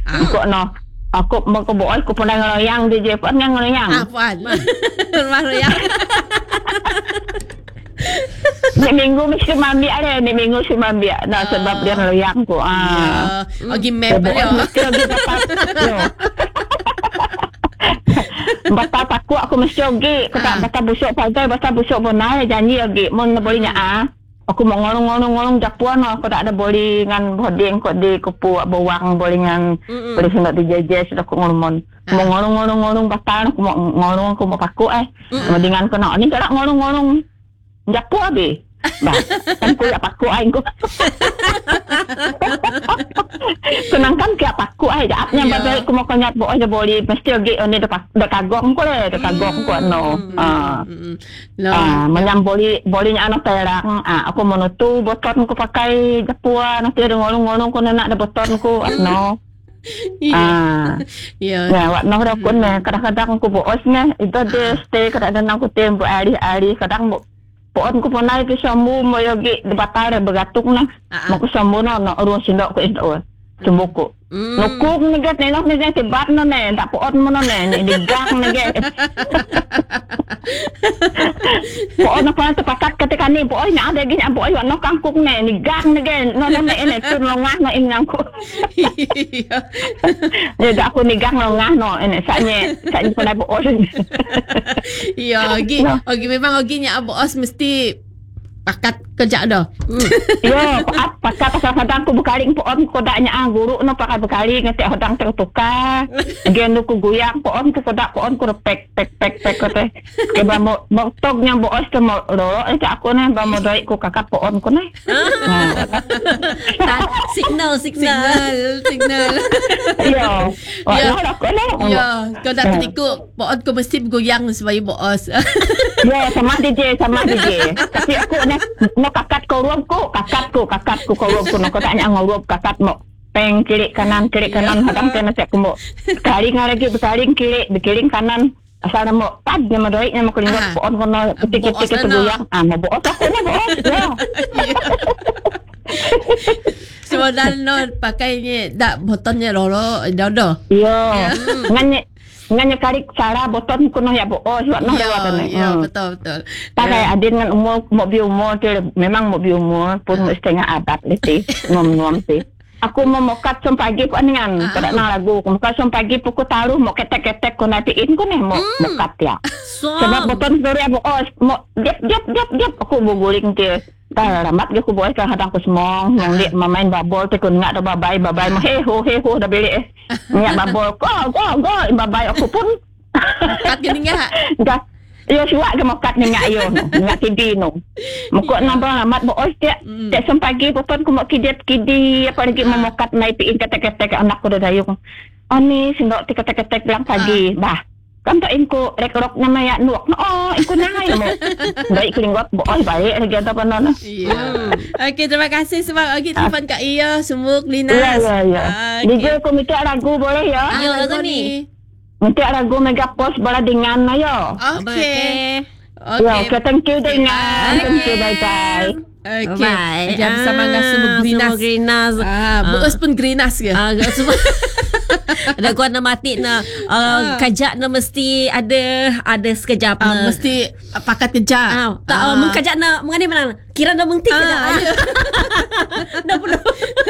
Kok no. Aku mau ke bawah, aku pernah ngeloyang DJ Puan yang ngeloyang. Puan. Rumah royang. Ni minggu mesti mambiak dia. Ni minggu si mambiak. Nah, sebab dia ngeloyang ku. Pergi map dia. Mesti lagi dapat. Batal paku aku mesti pergi. Batal busuk pagai, batal busuk bonai. Janji pergi. Mau boleh nyak aku mau ngolong Japuan aku tak ada boleh dengan bodeng kok di kupu bawang boleh dengan boleh sendak dijejes sudah aku ngolong mau ngolong batal aku mau ngolong aku mau paku dengan kena ni tak ngolong Japuan be bah kan ku ya paku ai ku senangkan ke paku ai apnya badai aku mau konyat bo aja boleh mesti lagi ni dah kagok ku le dah kagok ku no menyam bolehnya anak terang aku menutu botol ku pakai Japuan nanti ada ngolong ku nak ada botol ku no ya wak no dah kun kadang-kadang ku boos ni itu dia stay kadang-kadang aku tempo hari-hari kadang Puan ko panay ko sambu mo yogi debatare begatuk na mako sambu na ruang sindok ko ito sumbuko nukuk negat nenok negat tibat no ne tak puan mo no ne digang negat puan apa tepakat ketika ni puan nya ada gini puan no kangkuk ne digang negat no ne ne tun longah no ingang ko ya aku nigang longah no ene saknya panai puan ya ogi memang ogi nya bos mesti pakat kerja dah. Yo, pakat kadang-kadang aku berkaling puan kodaknya guru no pakai berkaling ngetik hodang tertukar. Gen ku guyang puan ku kodak puan ku pek kote. Ke ba mo tognya bos tu mo lo aku ne ba mo doi ku kakak puan ku ne. Signal. Yo. Yo, kau dah tiku puan ku mesti bergoyang sebagai bos. Yo, sama DJ. Tapi aku no kakat ko ruang ko no ko tanya ngorop kakat mo peng kiri kanan hadang kena cek mo sekali lagi bersaling kiri kanan asal mo tag na madoi na mo kulingot poon ko no titik goyang mo boot ako na boot sebenarnya no pakainya dak botonnya lolo dodo yo nganya kari cara boton kuno ya bo buat no lewat ni betul pakai adin dengan umur mobil umur memang mobil umur pun setengah abad letih ngom sih aku mau mokat pagi pun dengan kada nang lagu mokat pagi pukul taruh mau ketek ko natiin ko ni mau mokat ya sebab boton story bo mau jap aku guling dia dah ramat aku boleh kadang aku semong yang lihat main babol tu kun ngak dah babai mah heho dah beli ngak babol go babai aku pun kat gini dah yo suak ke mokat ngak yo ngak TV no mokok nambah ramat bo dia sempagi popon ku mok kidi apa lagi memokat naik piin ketek anak ko dah dayung ani sindok ketek bilang pagi bah kan tak inko rekrok nama ya nuak inko nai mo baik kelinggot boy baik lagi ada panon okey terima kasih sebab telefon Kak Iya semua Linas ya DJ ko minta lagu boleh ya lagu ni minta lagu Mega Post bala dengan ayo okey thank you dengan thank you bye okey jam bersama dengan semua Grinas bos pun Grinas ke ada kuat nak mati na kajak na mesti ada sekejap mesti pakat kejap tak mengkajak na mengani mana kira na mengti kejap dah perlu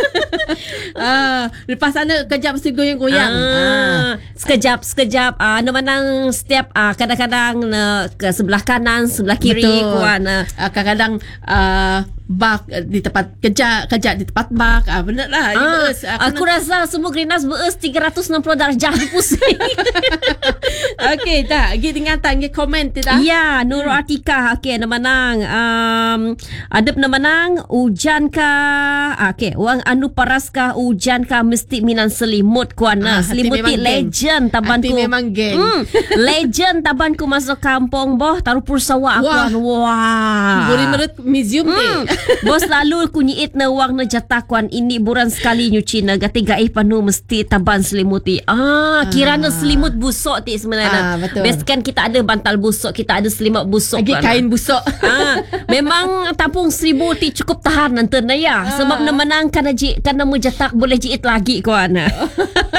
lepas sana kejap mesti goyang-goyang sekejap na menang setiap kadang-kadang ke sebelah kanan sebelah kiri kuat kadang-kadang bak di tempat kejap di tempat bak benar lah aku rasa semua Grinas beus 360 darjah pusing. Okey tak gi dengan tanggi komen tu dah ya Nurul Atika okey nama menang ada nama menang hujan kah okey wang anu paras kah hujan kah mesti minan selimut kuana selimut legend tabanku memang geng legend tabanku masuk kampung boh taruh pursawa akuan wah boleh menurut museum bos lalu ku nyiit na wang na jatakuan ini buran sekali nyuci na gati-gai panu mesti taban selimuti kira na selimut busuk ti sebenarnya best kan kita ada bantal busuk kita ada selimut busuk lagi kain busuk memang tapung 1000 ti cukup tahan nanti na ya sebab na menang kana ji kana mo jatak boleh jiit lagi kuan